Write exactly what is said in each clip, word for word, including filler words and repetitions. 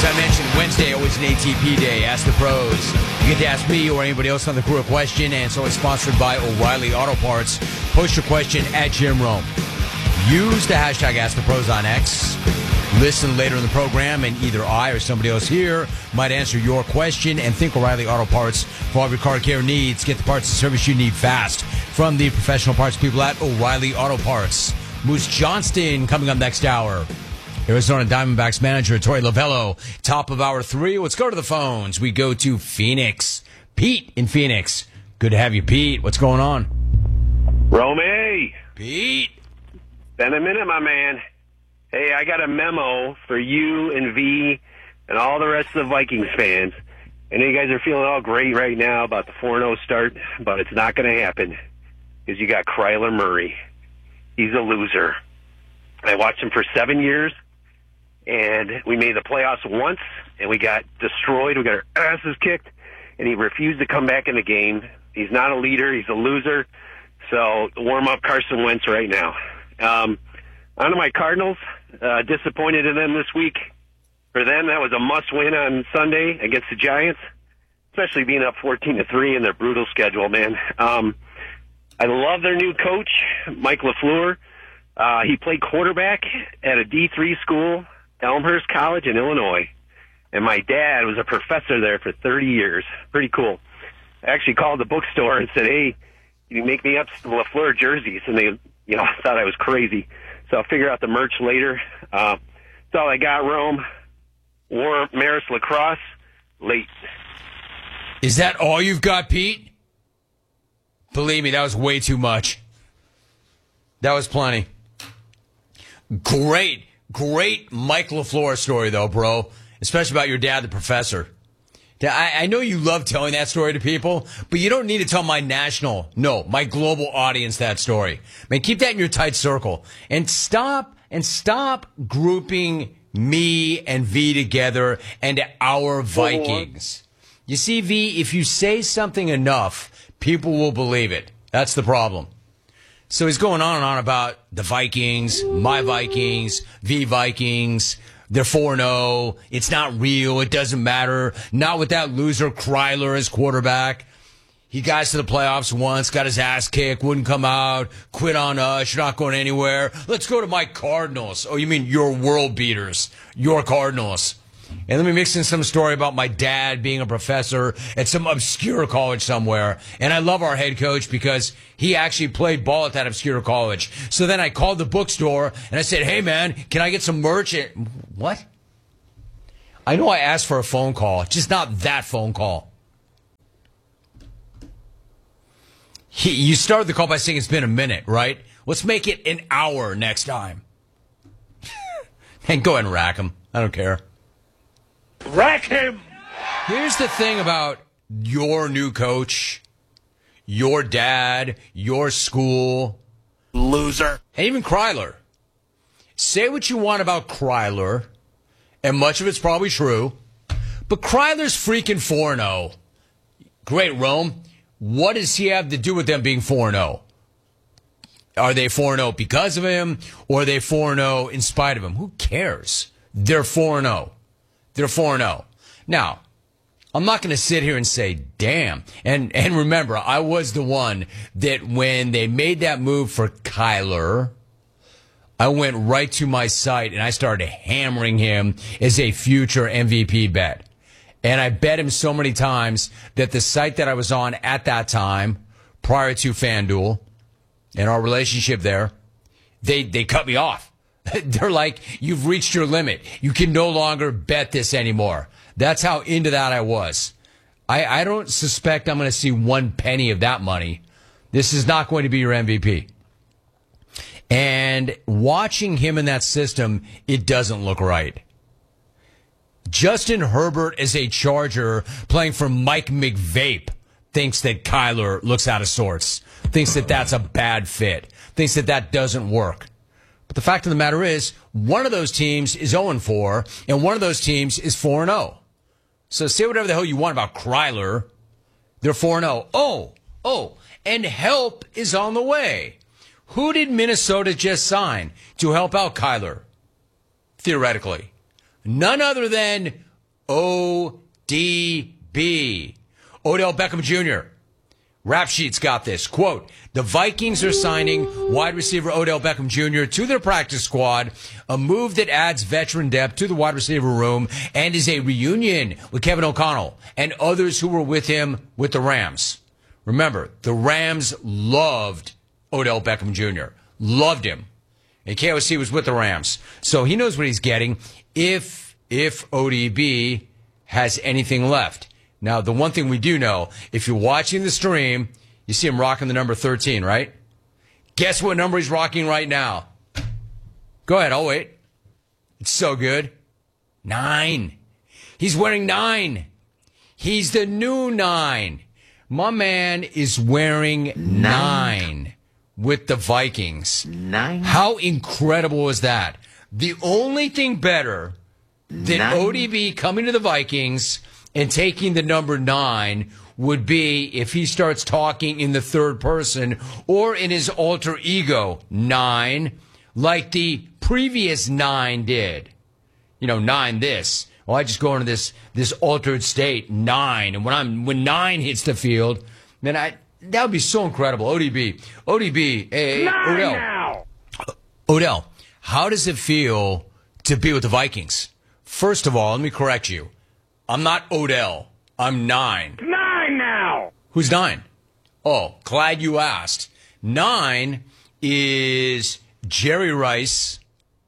I mentioned, Wednesday, always an A T P day. Ask the pros. You get to ask me or anybody else on the crew a question, and so it's sponsored by O'Reilly Auto Parts. Post your question at Jim Rome. Use the hashtag Ask the Pros on X. Listen later in the program, and either I or somebody else here might answer your question. And think O'Reilly Auto Parts for all your car care needs. Get the parts and service you need fast from the professional parts people at O'Reilly Auto Parts. Moose Johnston coming up next hour. Arizona Diamondbacks manager Torey Lovullo, top of hour three. Let's go to the phones. We go to Phoenix. Pete in Phoenix. Good to have you, Pete. What's going on? Rome. Pete. Been a minute, my man. Hey, I got a memo for you and V and all the rest of the Vikings fans. I know you guys are feeling all great right now about the four and oh start, but it's not going to happen because you got Kyler Murray. He's a loser. I watched him for seven years. And we made the playoffs once, and we got destroyed. We got our asses kicked, and he refused to come back in the game. He's not a leader. He's a loser. So warm up Carson Wentz right now. Um, on to my Cardinals. Uh, disappointed in them this week. For them, that was a must-win on Sunday against the Giants, especially being up fourteen to three in their brutal schedule, man. Um, I love their new coach, Mike LaFleur. Uh, he played quarterback at a D three school, Elmhurst College in Illinois. And my dad was a professor there for thirty years. Pretty cool. I actually called the bookstore and said, hey, can you make me up some LaFleur jerseys? And they, you know, thought I was crazy. So I'll figure out the merch later. Uh, that's all I got, Rome. War Marist Lacrosse, late. Is that all you've got, Pete? Believe me, that was way too much. That was plenty. Great. Great Mike LaFleur story, though, bro, especially about your dad, the professor. I, I know you love telling that story to people, but you don't need to tell my national, no, my global audience that story. Man, keep that in your tight circle. And stop, and stop grouping me and V together and our Vikings. You see, V, if you say something enough, people will believe it. That's the problem. So he's going on and on about the Vikings, my Vikings, the Vikings. They're four and oh. It's not real. It doesn't matter. Not with that loser Kryler as quarterback. He got us to the playoffs once, got his ass kicked, wouldn't come out, quit on us. You're not going anywhere. Let's go to my Cardinals. Oh, you mean your world beaters, your Cardinals. And let me mix in some story about my dad being a professor at some obscure college somewhere. And I love our head coach because he actually played ball at that obscure college. So then I called the bookstore and I said, hey, man, can I get some merch? What? I know I asked for a phone call, just not that phone call. He, you started the call by saying it's been a minute, right? Let's make it an hour next time. And go ahead and rack him. I don't care. Rack him! Here's the thing about your new coach, your dad, your school. Loser. And even Kryler. Say what you want about Kryler, and much of it's probably true, but Kryler's freaking four and oh. Great, Rome. What does he have to do with them being four and oh? Are they four and oh because of him, or are they four and oh in spite of him? Who cares? They're four and oh. They're four and oh. Now, I'm not going to sit here and say, damn. And and remember, I was the one that when they made that move for Kyler, I went right to my site and I started hammering him as a future M V P bet. And I bet him so many times that the site that I was on at that time, prior to FanDuel, and our relationship there, they they cut me off. They're like, you've reached your limit. You can no longer bet this anymore. That's how into that I was. I, I don't suspect I'm going to see one penny of that money. This is not going to be your M V P. And watching him in that system, it doesn't look right. Justin Herbert as a Charger playing for Mike McVape thinks that Kyler looks out of sorts, thinks that that's a bad fit, thinks that that doesn't work. But the fact of the matter is, one of those teams is oh and four, and one of those teams is four and oh. So say whatever the hell you want about Kryler. They're four and oh. Oh, oh, and help is on the way. Who did Minnesota just sign to help out Kyler? Theoretically. None other than O D B. Odell Beckham Junior Rap Sheet's got this. Quote, the Vikings are signing wide receiver Odell Beckham Junior to their practice squad, a move that adds veteran depth to the wide receiver room and is a reunion with Kevin O'Connell and others who were with him with the Rams. Remember, the Rams loved Odell Beckham Junior Loved him. And K O C was with the Rams. So he knows what he's getting if, if O D B has anything left. Now, the one thing we do know, if you're watching the stream, you see him rocking the number thirteen, right? Guess what number he's rocking right now? Go ahead, I'll wait. It's so good. Nine. He's wearing nine. He's the new nine. My man is wearing nine, nine with the Vikings. Nine. How incredible is that? The only thing better than nine. O D B coming to the Vikings and taking the number nine would be if he starts talking in the third person or in his alter ego, nine, like the previous nine did. You know, nine this. Well, I just go into this this altered state, nine. And when I'm when nine hits the field, man, I that would be so incredible. O D B. O D B. Hey, nine Odell. Now. Odell, how does it feel to be with the Vikings? First of all, let me correct you. I'm not Odell. I'm nine. Nine now. Who's nine? Oh, glad you asked. Nine is Jerry Rice,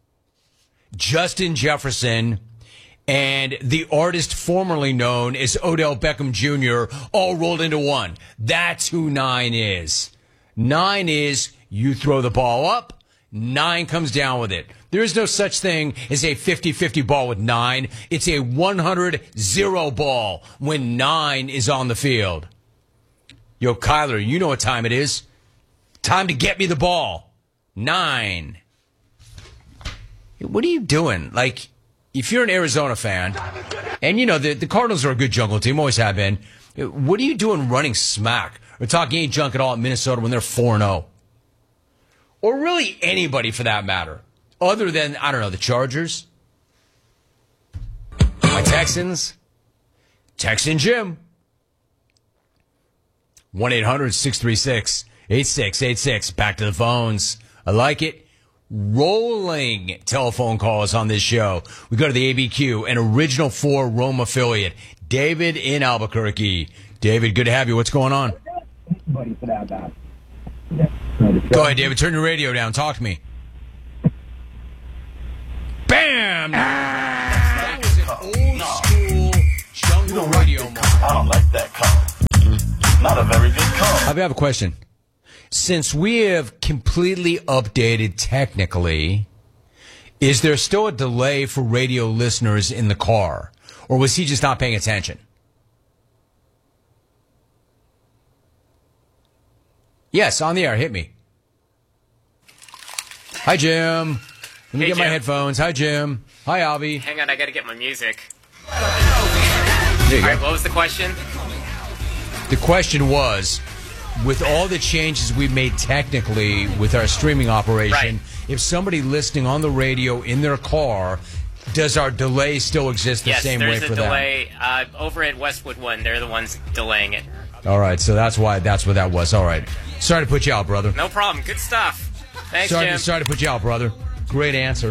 Justin Jefferson, and the artist formerly known as Odell Beckham Junior all rolled into one. That's who nine is. Nine is you throw the ball up, nine comes down with it. There is no such thing as a fifty-fifty ball with nine. It's a one hundred zero ball when nine is on the field. Yo, Kyler, you know what time it is. Time to get me the ball. Nine. What are you doing? Like, if you're an Arizona fan, and you know, the, the Cardinals are a good jungle team, always have been, what are you doing running smack or talking ain't junk at all at Minnesota when they're four and oh? Or really anybody for that matter. Other than, I don't know, the Chargers, my Texans, Texan Jim. one eight hundred six three six eight six eight six. Back to the phones. I like it. Rolling telephone calls on this show. We go to the A B Q, an Original four Rome affiliate. David in Albuquerque. David, good to have you. What's going on? Go ahead, David. Turn your radio down. Talk to me. Bam! That was an old school jungle radio moment. I don't like that call. Not a very good call. I have a question. Since we have completely updated technically, is there still a delay for radio listeners in the car? Or was he just not paying attention? Yes, on the air. Hit me. Hi, Jim. Let me Hey, get my Jim. headphones. Hi, Jim. Hi, Avi. Hang on, I gotta get my music. There you All go. right, what was the question? The question was, with all the changes we've made technically with our streaming operation, Right. if somebody listening on the radio in their car, does our delay still exist the yes, same way there's for a them? delay. Uh, over at Westwood One, they're the ones delaying it. All right, so that's why that's what that was. All right. Sorry to put you out, brother. No problem. Good stuff. Thanks, sorry, Jim. sorry to put you out, brother. Great answer.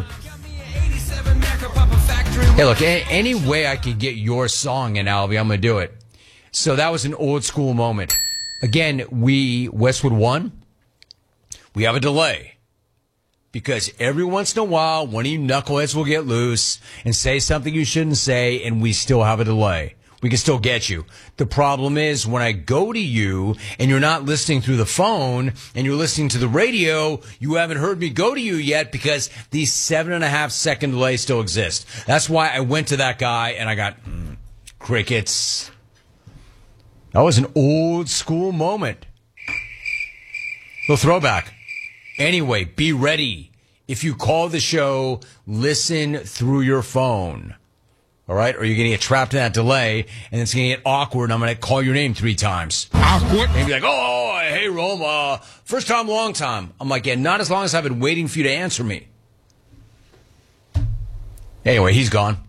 Hey, look, a- any way I could get your song in, Alvy, I'm going to do it. So that was an old school moment. Again, we, Westwood One, we have a delay. Because every once in a while, one of you knuckleheads will get loose and say something you shouldn't say, and we still have a delay. We can still get you. The problem is when I go to you and you're not listening through the phone and you're listening to the radio, you haven't heard me go to you yet because these seven and a half second delays still exist. That's why I went to that guy and I got mm, crickets. That was an old school moment. Little throwback. Anyway, be ready. If you call the show, listen through your phone. All right? Or you're going to get trapped in that delay, and it's going to get awkward, and I'm going to call your name three times. Awkward? And be like, oh, hey, Rome, uh, first time, long time. I'm like, yeah, not as long as I've been waiting for you to answer me. Anyway, he's gone.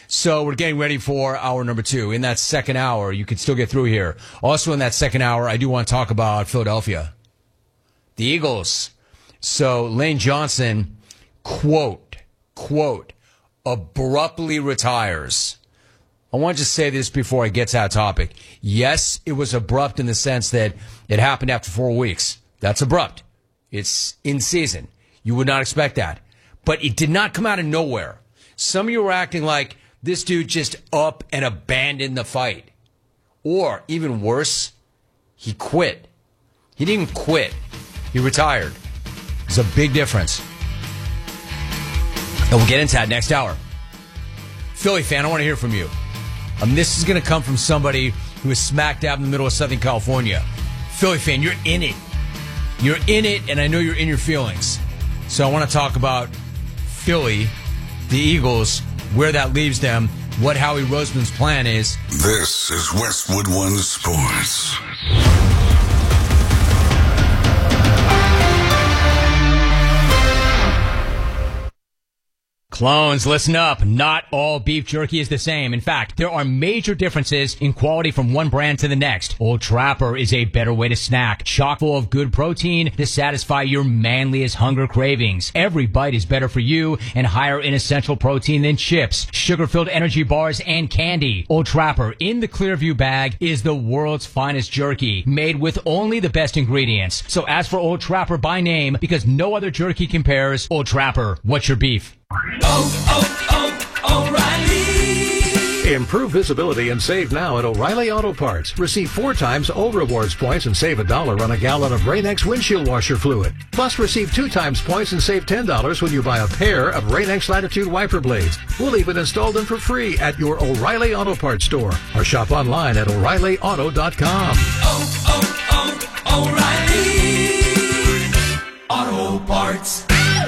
So we're getting ready for hour number two. In that second hour, you can still get through here. Also in that second hour, I do want to talk about Philadelphia. The Eagles. So Lane Johnson, quote, quote, abruptly retires. I want to just say this before I get to that topic. Yes, it was abrupt in the sense that it happened after four weeks. That's abrupt. It's in season. You would not expect that. But it did not come out of nowhere. Some of you were acting like this dude just up and abandoned the fight. Or, even worse, he quit. He didn't quit. He retired. There's a big difference. And we'll get into that next hour. Philly fan, I want to hear from you. Um, this is going to come from somebody who is smack dab in the middle of Southern California. Philly fan, you're in it. You're in it, and I know you're in your feelings. So I want to talk about Philly, the Eagles, where that leaves them, what Howie Roseman's plan is. This is Westwood One Sports. Clones, listen up. Not all beef jerky is the same. In fact, there are major differences in quality from one brand to the next. Old Trapper is a better way to snack, chock full of good protein to satisfy your manliest hunger cravings. Every bite is better for you and higher in essential protein than chips, sugar-filled energy bars, and candy. Old Trapper in the Clearview bag is the world's finest jerky, made with only the best ingredients. So ask for Old Trapper by name because no other jerky compares. Old Trapper, what's your beef? Oh, oh, oh, O'Reilly. Improve visibility and save now at O'Reilly Auto Parts. Receive four times O Rewards points and save a dollar on a gallon of Rain-X windshield washer fluid. Plus, receive two times points and save ten dollars when you buy a pair of Rain-X Latitude wiper blades. We'll even install them for free at your O'Reilly Auto Parts store or shop online at O'Reilly Auto dot com. Oh, oh, oh, O'Reilly Auto Parts.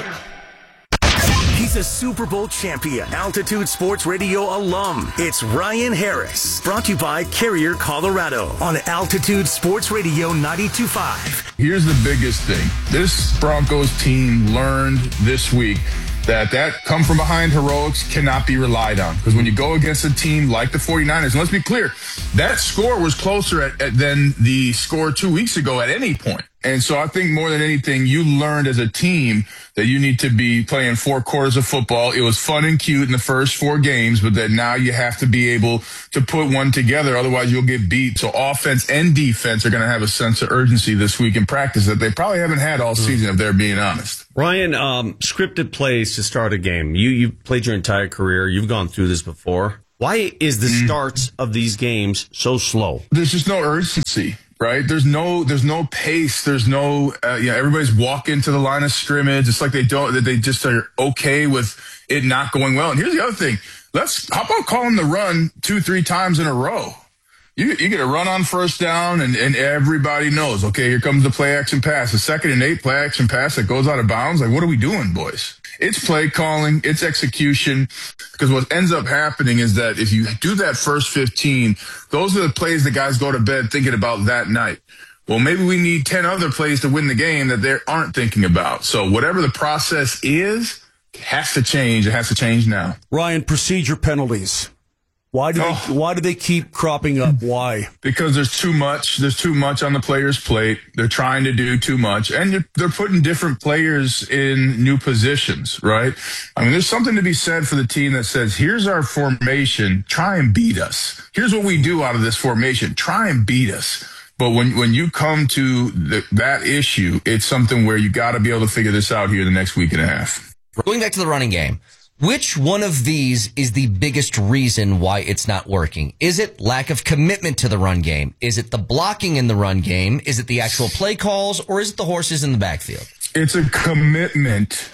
He's a Super Bowl champion, Altitude Sports Radio alum. It's Ryan Harris, brought to you by Carrier, Colorado, on Altitude Sports Radio ninety-two point five. Here's the biggest thing. This Broncos team learned this week that that come from behind heroics cannot be relied on. Because when you go against a team like the 49ers, and let's be clear, that score was closer at, at, than the score two weeks ago at any point. And so I think more than anything, you learned as a team that you need to be playing four quarters of football. It was fun and cute in the first four games, but that now you have to be able to put one together. Otherwise, you'll get beat. So offense and defense are going to have a sense of urgency this week in practice that they probably haven't had all season, if they're being honest. Ryan, um, scripted plays to start a game. You, you played your entire career. You've gone through this before. Why is the mm. starts of these games so slow? There's just no urgency. Right? There's no, there's no pace. There's no, uh, you know, everybody's walking to the line of scrimmage. It's like they don't, that they just are okay with it not going well. And here's the other thing. Let's, how about calling the run two, three times in a row? You, you get a run on first down and, and everybody knows, okay, here comes the play action pass. The second and eight play action pass that goes out of bounds. Like, what are we doing, boys? It's play calling, it's execution, because what ends up happening is that if you do that first fifteen, those are the plays that guys go to bed thinking about that night. Well, maybe we need ten other plays to win the game that they aren't thinking about. So whatever the process is, it has to change. It has to change now. Ryan, procedure penalties. Why do oh. they, why do they keep cropping up? Why? Because there's too much. There's too much on the player's plate. They're trying to do too much. And they're putting different players in new positions, right? I mean, there's something to be said for the team that says, here's our formation. Try and beat us. Here's what we do out of this formation. Try and beat us. But when, when you come to the, that issue, it's something where you got to be able to figure this out here the next week and a half. Going back to the running game. Which one of these is the biggest reason why it's not working? Is it lack of commitment to the run game? Is it the blocking in the run game? Is it the actual play calls? Or is it the horses in the backfield? It's a commitment.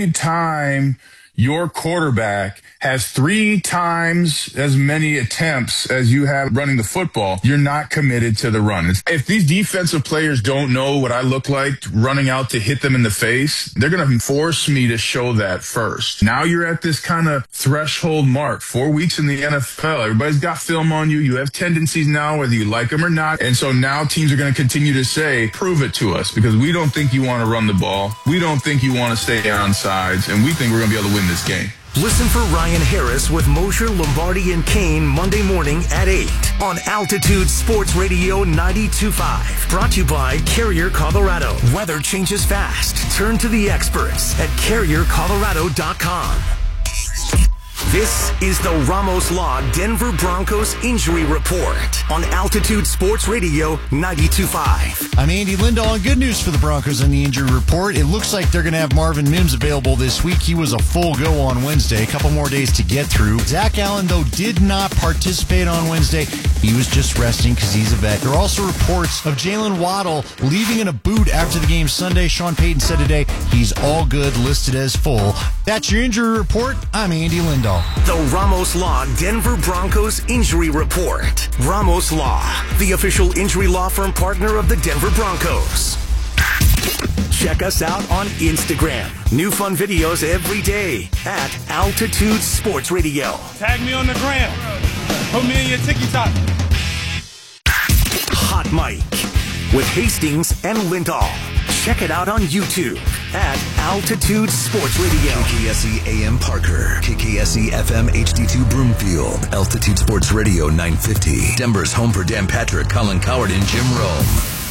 Anytime your quarterback has three times as many attempts as you have running the football, you're not committed to the run. If these defensive players don't know what I look like running out to hit them in the face, they're going to force me to show that first. Now you're at this kind of threshold mark, four weeks in the N F L. Everybody's got film on you. You have tendencies now, whether you like them or not. And so now teams are going to continue to say, prove it to us, because we don't think you want to run the ball. We don't think you want to stay on sides, and we think we're going to be able to win this game. Listen for Ryan Harris with Mosher, Lombardi, and Kane Monday morning at eight on Altitude Sports Radio ninety-two point five. Brought to you by Carrier Colorado. Weather changes fast. Turn to the experts at carrier colorado dot com. This is the Ramos Law Denver Broncos Injury Report on Altitude Sports Radio ninety-two point five. I'm Andy Lindahl, and good news for the Broncos on the injury report. It looks like they're going to have Marvin Mims available this week. He was a full go on Wednesday. A couple more days to get through. Zach Allen, though, did not participate on Wednesday. He was just resting because he's a vet. There are also reports of Jalen Waddle leaving in a boot after the game Sunday. Sean Payton said today he's all good, listed as full. That's your injury report. I'm Andy Lindahl. The Ramos Law Denver Broncos Injury Report. Ramos Law, the official injury law firm partner of the Denver Broncos. Check us out on Instagram. New fun videos every day at Altitude Sports Radio. Tag me on the gram. Put me in your TikTok. Hot Mic with Hastings and Lindahl. Check it out on YouTube at Altitude Sports Radio. K K S E A M Parker, K K S E F M H D two Broomfield, Altitude Sports Radio nine fifty. Denver's home for Dan Patrick, Colin Coward, and Jim Rome.